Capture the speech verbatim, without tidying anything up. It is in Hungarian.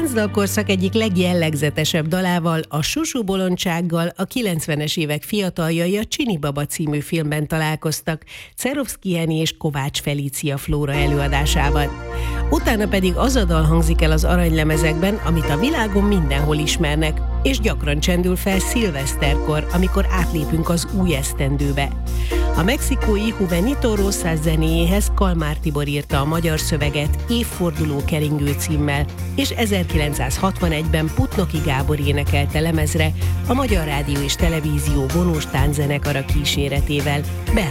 táncdalkorszak egyik legjellegzetesebb dalával, a Susú bolondsággal a kilencvenes évek fiataljai a Csini Baba című filmben találkoztak, Cerovszky Eni és Kovács Felícia Flóra előadásában. Utána pedig az a dal hangzik el az aranylemezekben, amit a világon mindenhol ismernek, és gyakran csendül fel szilveszterkor, amikor átlépünk az új esztendőbe. A mexikói Juvenito Rosas zenéjéhez Kalmár Tibor írta a magyar szöveget Évforduló keringő címmel, és ezerkilencszázhatvanegyben Putnoki Gábor énekelte lemezre a Magyar Rádió és Televízió vonós tánczenekara kíséretével.